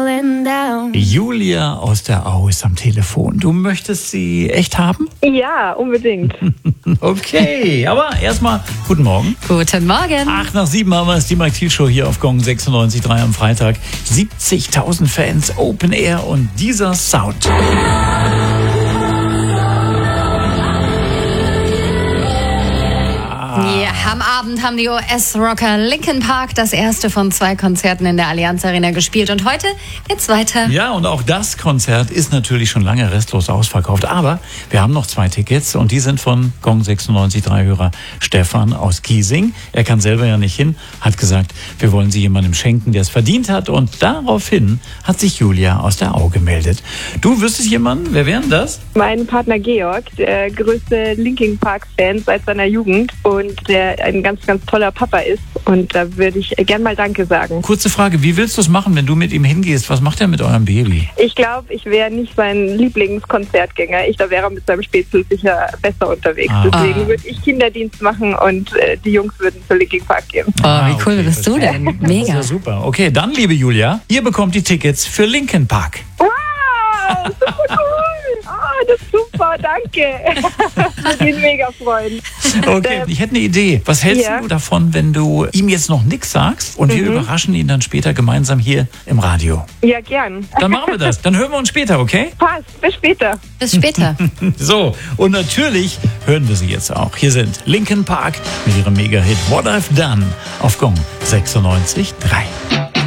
falling down. Julia aus der Au ist am Telefon. Du möchtest sie echt haben? Ja, unbedingt. Okay, aber erstmal guten Morgen. Guten Morgen. 8:07 haben wir es, die Mike Thiel Show hier auf Gong 96.3 am Freitag. 70.000 Fans, Open Air und dieser Sound. Ja, am Abend haben die US-Rocker Linkin Park das erste von 2 Konzerten in der Allianz Arena gespielt. Und heute geht's weiter. Ja, und auch das Konzert ist natürlich schon lange restlos ausverkauft. Aber wir haben noch 2 Tickets und die sind von Gong 96.3-Hörer Stefan aus Giesing. Er kann selber ja nicht hin, hat gesagt, wir wollen sie jemandem schenken, der es verdient hat. Und daraufhin hat sich Julia aus der Au gemeldet. Du wüsstest jemanden? Wer wäre denn das? Mein Partner Georg, der größte Linkin Park-Fan seit seiner Jugend und der ein ganz, ganz toller Papa ist. Und da würde ich gern mal Danke sagen. Kurze Frage, wie willst du es machen, wenn du mit ihm hingehst? Was macht er mit eurem Baby? Ich glaube, ich wäre nicht sein Lieblingskonzertgänger. Da wäre er mit seinem Spätzle sicher besser unterwegs. Deswegen würde ich Kinderdienst machen und die Jungs würden zu Linkin Park gehen. Oh, wie cool okay, bist du denn? Das ist Mega. ja super. Okay, dann, liebe Julia, ihr bekommt die Tickets für Linkin Park. Wow, super cool. Das ist super, danke. Ich würde mich mega freuen. Okay, ich hätte eine Idee. Was hältst Ja. du davon, wenn du ihm jetzt noch nichts sagst und wir überraschen ihn dann später gemeinsam hier im Radio? Ja, gern. Dann machen wir das. Dann hören wir uns später, okay? Passt, bis später. Bis später. So, und natürlich hören wir sie jetzt auch. Hier sind Linkin Park mit ihrem Mega-Hit What I've Done auf Gong 96.3.